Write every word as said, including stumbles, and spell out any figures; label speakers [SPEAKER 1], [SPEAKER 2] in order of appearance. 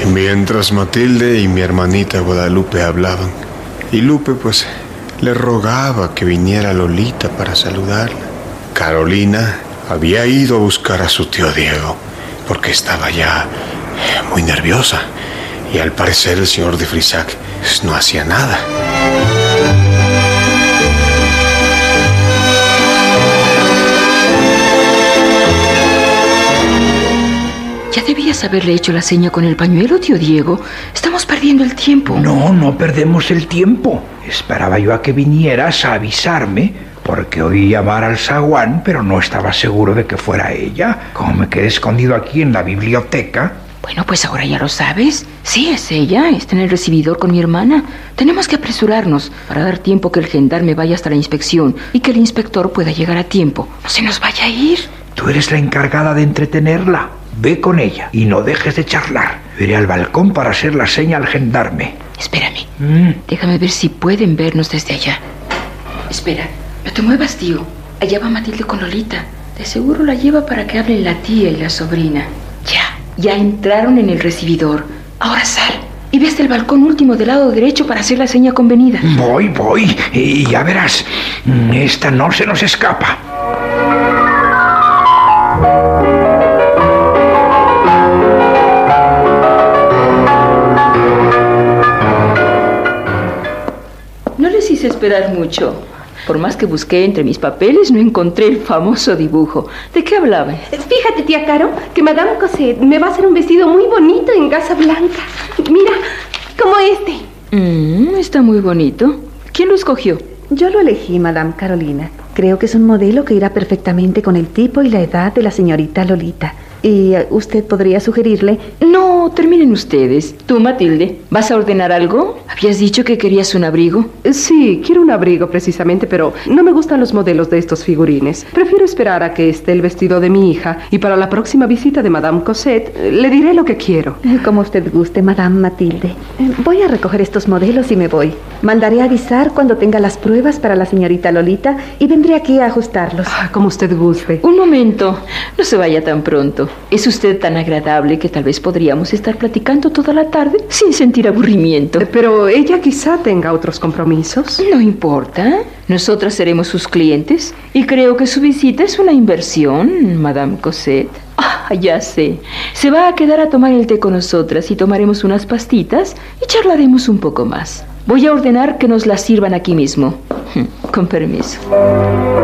[SPEAKER 1] Mientras Matilde y mi hermanita Guadalupe hablaban, y Lupe pues le rogaba que viniera Lolita para saludarla, Carolina había ido a buscar a su tío Diego porque estaba ya muy nerviosa y al parecer el señor de Frisac no hacía nada.
[SPEAKER 2] Ya debías haberle hecho la seña con el pañuelo, tío Diego. Estamos perdiendo el tiempo.
[SPEAKER 3] No, no perdemos el tiempo. Esperaba yo a que vinieras a avisarme, porque oí llamar al zaguán, pero no estaba seguro de que fuera ella. Como me quedé escondido aquí en la biblioteca.
[SPEAKER 2] Bueno, pues ahora ya lo sabes. Sí, es ella. Está en el recibidor con mi hermana. Tenemos que apresurarnos para dar tiempo que el gendarme vaya hasta la inspección y que el inspector pueda llegar a tiempo. No se nos vaya a ir.
[SPEAKER 3] Tú eres la encargada de entretenerla. Ve con ella y no dejes de charlar. Iré al balcón para hacer la seña al gendarme.
[SPEAKER 2] Espérame.
[SPEAKER 3] Mm.
[SPEAKER 2] Déjame ver si pueden vernos desde allá. Espera, no te muevas, tío. Allá va Matilde con Lolita. De seguro la lleva para que hablen la tía y la sobrina. Ya, ya entraron en el recibidor. Ahora sal y ve hasta el balcón último del lado derecho para hacer la seña convenida.
[SPEAKER 3] Voy, voy. Y ya verás. Esta no se nos escapa.
[SPEAKER 2] Hice esperar mucho. Por más que busqué entre mis papeles, no encontré el famoso dibujo. ¿De qué hablaban?
[SPEAKER 4] Fíjate, tía Caro, que Madame Cosette me va a hacer un vestido muy bonito en gasa blanca. Mira, como este.
[SPEAKER 2] Mm, está muy bonito. ¿Quién lo escogió?
[SPEAKER 5] Yo lo elegí, Madame Carolina. Creo que es un modelo que irá perfectamente con el tipo y la edad de la señorita Lolita. Y usted podría sugerirle...
[SPEAKER 2] No, terminen ustedes. Tú, Matilde, ¿vas a ordenar algo? ¿Habías dicho que querías un abrigo?
[SPEAKER 4] Sí, quiero un abrigo precisamente, pero no me gustan los modelos de estos figurines. Prefiero esperar a que esté el vestido de mi hija y para la próxima visita de Madame Cosette le diré lo que quiero.
[SPEAKER 5] Como usted guste, Madame Matilde. Voy a recoger estos modelos y me voy. Mandaré avisar cuando tenga las pruebas para la señorita Lolita y vendré aquí a ajustarlos.
[SPEAKER 4] Ah, como usted guste.
[SPEAKER 2] Un momento, no se vaya tan pronto. Es usted tan agradable que tal vez podríamos estar platicando toda la tarde sin sentir aburrimiento.
[SPEAKER 4] Pero ella quizá tenga otros compromisos.
[SPEAKER 2] No importa. Nosotras seremos sus clientes y creo que su visita es una inversión, Madame Cosette. Ah, ya sé. Se va a quedar a tomar el té con nosotras y tomaremos unas pastitas y charlaremos un poco más. Voy a ordenar que nos las sirvan aquí mismo. Con permiso.